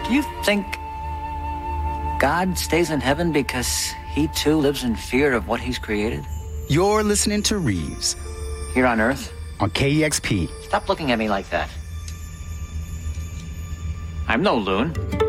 Do you think God stays in heaven because he too lives in fear of what he's created? You're listening to Reeves. Here on Earth? On KEXP. Stop looking at me like that. I'm no loon.